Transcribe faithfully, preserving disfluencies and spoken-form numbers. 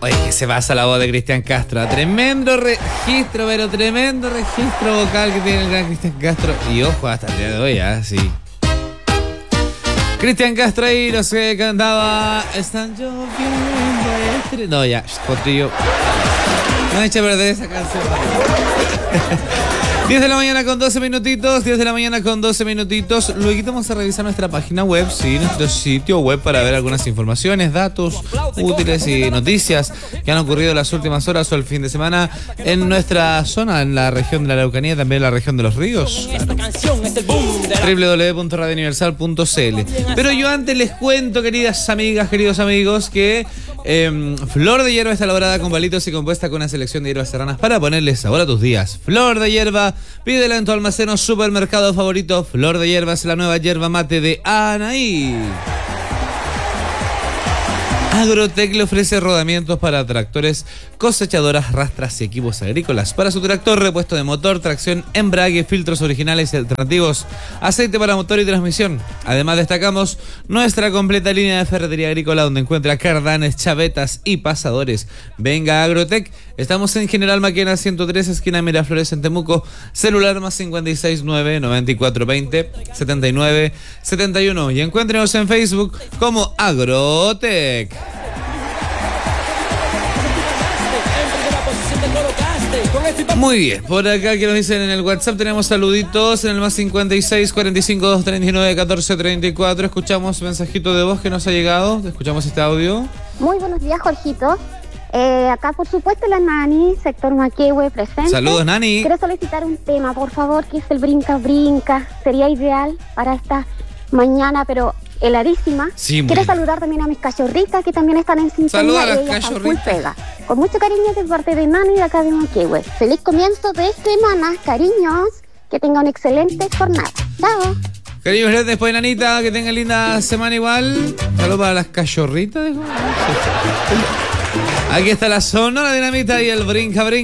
Oye, que se pasa la voz de Cristian Castro. Tremendo registro, pero tremendo registro vocal que tiene el gran Cristian Castro. Y ojo, hasta el día de hoy, ¿ah? Sí. Cristian Castro ahí, no sé, cantaba Están lloviendo estrellas. No, ya, potrillo. No he hecho perder esa canción. diez de la mañana con doce minutitos, diez de la mañana con doce minutitos. Luego vamos a revisar nuestra página web, sí, nuestro sitio web para ver algunas informaciones, datos útiles y noticias que han ocurrido en las últimas horas o el fin de semana en nuestra zona, en la región de la Araucanía, también en la región de los ríos. Claro. doble u doble u doble u punto radio universal punto c l. Pero yo antes les cuento, queridas amigas, queridos amigos, que eh, Flor de Hierba está elaborada con palitos y compuesta con una selección de hierbas serranas para ponerle sabor a tus días. Flor de Hierba, pídela en tu almacén o supermercado favorito. Flor de Hierba es la nueva yerba mate de Anaí. Agrotec le ofrece rodamientos para tractores, cosechadoras, rastras y equipos agrícolas. Para su tractor, repuesto de motor, tracción, embrague, filtros originales y alternativos, aceite para motor y transmisión. Además, destacamos nuestra completa línea de ferretería agrícola, donde encuentra cardanes, chavetas y pasadores. Venga a Agrotec. Estamos en General Maquena ciento tres, esquina Miraflores, en Temuco. Celular más cincuenta y seis nueve, noventa y cuatro veinte, setenta y nueve setenta y uno. Y encuéntrenos en Facebook como Agrotec. Muy bien, por acá que nos dicen en el WhatsApp tenemos saluditos en el más cincuenta y seis, cuarenta y cinco, doscientos treinta y nueve, catorce treinta y cuatro. Escuchamos mensajito de voz que nos ha llegado. Escuchamos este audio. Muy buenos días, Jorgito. Eh, acá, por supuesto, la Nani, sector Maquehue, presente. Saludos, Nani. Quiero solicitar un tema, por favor, que es el brinca brinca. Sería ideal para esta mañana, pero heladísima. Sí, Quiero bien. saludar también a mis cachorritas que también están en sintonía. Saluda a las y ellas están full cachorritas. pega. Con mucho cariño de parte de Nani de acá de Maquehue. Feliz comienzo de semana, cariños. Que tengan una excelente jornada. Chao. Cariños grandes, pues, Nanita, que tengan linda semana igual. Saludos para las cachorritas, dijo. Aquí está la Sonora Dinamita y el brinca brinca.